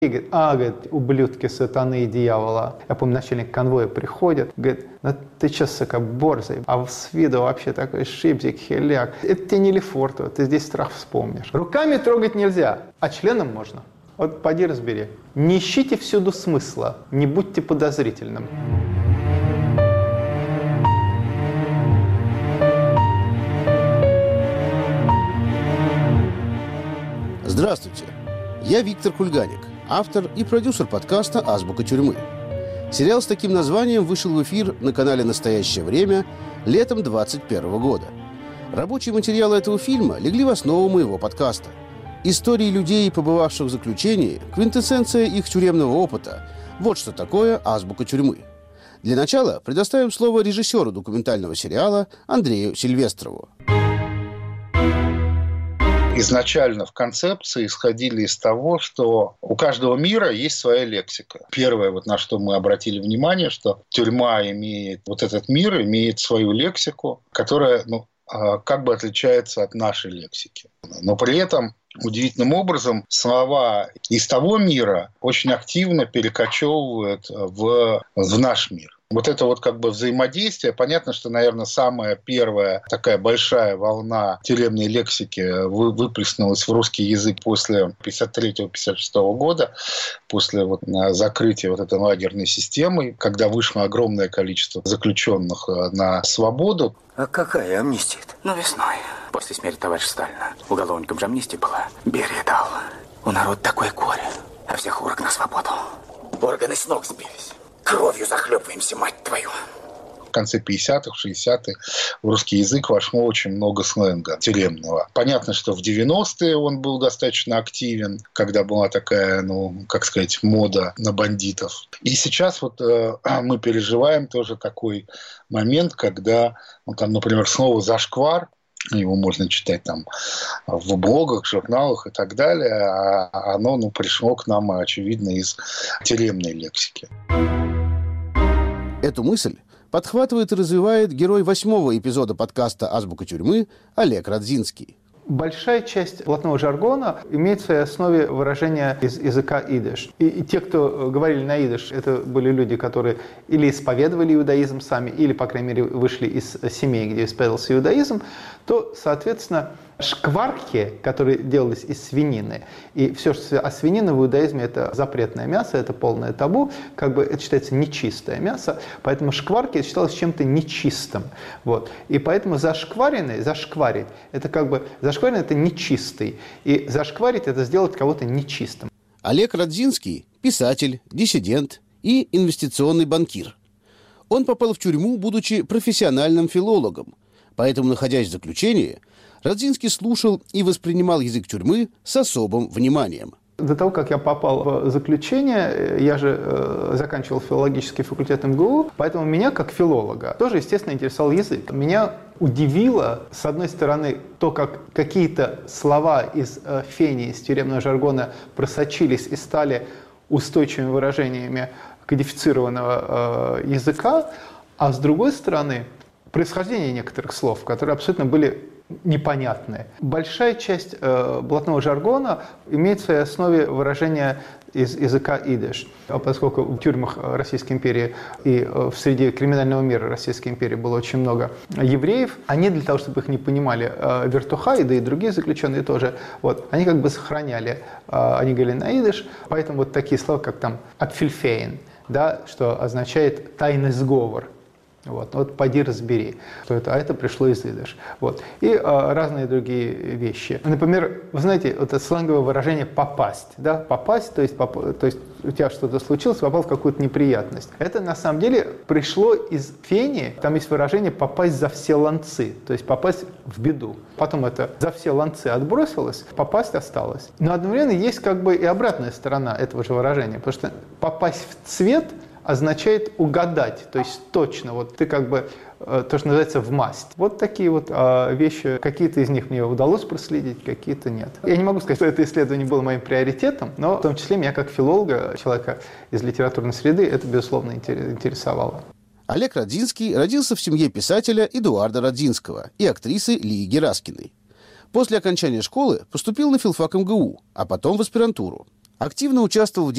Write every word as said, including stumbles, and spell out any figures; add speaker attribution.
Speaker 1: И говорит, а, говорит, ублюдки сатаны и дьявола. Я помню, начальник конвоя приходит, говорит, ну ты че, сука, борзый, а с виду вообще такой шипзик, хиляк. Это тебе не Лефортово, ты здесь страх вспомнишь. Руками трогать нельзя, а членом можно. Вот поди разбери. Не ищите всюду смысла, не будьте подозрительным.
Speaker 2: Здравствуйте, я Виктор Кульганик, автор и продюсер подкаста «Азбука тюрьмы». Сериал с таким названием вышел в эфир на канале «Настоящее время» летом двадцать первого года. Рабочие материалы этого фильма легли в основу моего подкаста. Истории людей, побывавших в заключении, квинтэссенция их тюремного опыта – вот что такое «Азбука тюрьмы». Для начала предоставим слово режиссеру документального сериала Андрею Сильвестрову.
Speaker 3: Изначально в концепции исходили из того, что у каждого мира есть своя лексика. Первое, вот на что мы обратили внимание, что тюрьма имеет, вот этот мир имеет свою лексику, которая, ну, как бы отличается от нашей лексики. Но при этом удивительным образом слова из того мира очень активно перекочевывают в, в наш мир. Вот это вот как бы взаимодействие. Понятно, что, наверное, самая первая такая большая волна тюремной лексики выплеснулась в русский язык после пятьдесят третьего — пятьдесят шестого года, после вот закрытия вот этой лагерной системы, когда вышло огромное количество заключенных на свободу.
Speaker 4: А какая амнистия-то?
Speaker 5: Ну, весной, после смерти товарища Сталина. Уголовникам же амнистия была. Берия дал. У народа такое горе, а всех урок на свободу. Органы с ног сбились. Кровью захлебываемся, мать твою.
Speaker 3: В конце пятидесятых, шестидесятых в русский язык вошло очень много сленга тюремного. Понятно, что в девяностые он был достаточно активен, когда была такая, ну, как сказать, мода на бандитов. И сейчас вот э, мы переживаем тоже такой момент, когда, ну, там, например, слово «зашквар», его можно читать там в блогах, журналах и так далее, а оно, ну, пришло к нам, очевидно, из тюремной лексики.
Speaker 2: Эту мысль подхватывает и развивает герой восьмого эпизода подкаста «Азбука тюрьмы» Олег Радзинский.
Speaker 1: Большая часть блатного жаргона имеет в своей основе выражение из языка идиш. И, и те, кто говорили на идиш, это были люди, которые или исповедовали иудаизм сами, или, по крайней мере, вышли из семей, где исповедовался иудаизм, то, соответственно, шкварки, которые делались из свинины, и все, что а свинина в иудаизме – это запретное мясо, это полное табу, как бы это считается нечистое мясо, поэтому шкварки считалось чем-то нечистым. Вот. И поэтому зашкваренный, зашкварить – это как бы, зашкваренный – это нечистый, и зашкварить – это сделать кого-то нечистым.
Speaker 2: Олег Радзинский – писатель, диссидент и инвестиционный банкир. Он попал в тюрьму, будучи профессиональным филологом, поэтому, находясь в заключении, Радзинский слушал и воспринимал язык тюрьмы с особым вниманием.
Speaker 1: До того, как я попал в заключение, я же э, заканчивал филологический факультет эм гэ у, поэтому меня, как филолога, тоже, естественно, интересовал язык. Меня удивило, с одной стороны, то, как какие-то слова из э, фени, из тюремного жаргона просочились и стали устойчивыми выражениями кодифицированного э, языка, а с другой стороны, происхождение некоторых слов, которые абсолютно были непонятные. Большая часть э, блатного жаргона имеет в своей основе выражение из языка идиш. А поскольку в тюрьмах Российской империи и э, в среде криминального мира Российской империи было очень много евреев, они для того, чтобы их не понимали э, вертухаи, да и другие заключенные тоже, вот, они как бы сохраняли, э, они говорили на идиш, поэтому вот такие слова, как там «апфельфейн», да, что означает «тайный сговор». Вот, вот поди разбери, что это, а это пришло из идиш. Вот. И а, разные другие вещи. Например, вы знаете, вот это сленговое выражение «попасть». Да? Попасть, то есть, поп... то есть у тебя что-то случилось, попал в какую-то неприятность. Это на самом деле пришло из фени, там есть выражение «попасть за все ланцы», то есть попасть в беду. Потом это «за все ланцы» отбросилось, попасть осталось. Но одновременно есть как бы и обратная сторона этого же выражения, потому что попасть в цвет означает угадать, то есть точно, вот ты как бы, то, что называется, в масть. Вот такие вот а, вещи, какие-то из них мне удалось проследить, какие-то нет. Я не могу сказать, что это исследование было моим приоритетом, но в том числе меня как филолога, человека из литературной среды, это, безусловно, интересовало.
Speaker 2: Олег Радзинский родился в семье писателя Эдуарда Радзинского и актрисы Лии Гераскиной. После окончания школы поступил на филфак эм гэ у, а потом в аспирантуру. Активно участвовал в